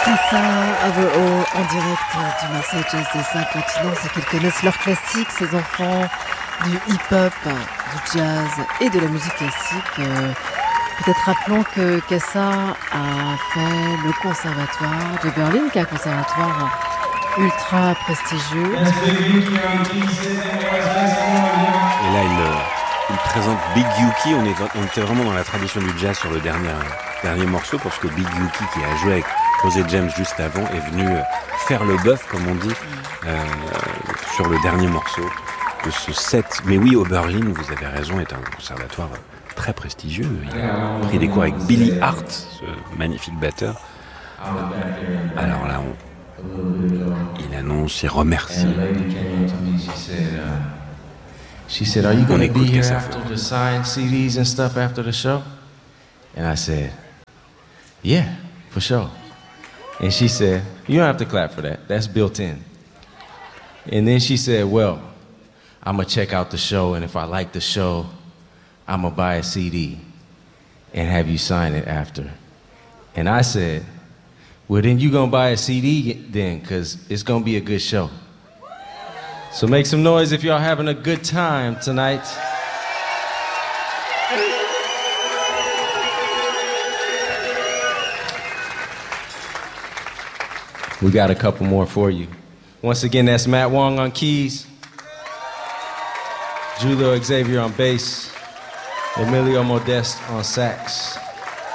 Tessa Overall en direct du Marseille Jazz des 5 continents, c'est qu'ils connaissent leurs classiques, ces enfants du hip-hop, du jazz et de la musique classique. Peut-être rappelons que Kessa a fait le conservatoire de Berlin, qui est un conservatoire ultra prestigieux. Et là, il présente Big Yuki. On était vraiment dans la tradition du jazz sur le dernier morceau, parce que Big Yuki, qui a joué avec José James juste avant, est venu faire le bœuf, comme on dit, sur le dernier morceau de ce set. Mais oui, Oberlin, vous avez raison, est un conservatoire très prestigieux. Il a pris des cours avec Billy Hart, ce magnifique batteur. Alors là, il annonce et remercie. She said, "Are you going to be here after the signed CDs and stuff after the show?" And I said, "Yeah, for sure." And she said, "You don't have to clap for that. That's built in." And then she said, "Well, I'm going to check out the show, and if I like the show, I'm going to buy a CD and have you sign it after." And I said, "Well, then you're going to buy a CD then, because it's going to be a good show." So make some noise if y'all having a good time tonight. We got a couple more for you. Once again, that's Matt Wong on keys, Julio Xavier on bass, Emilio Modeste on sax.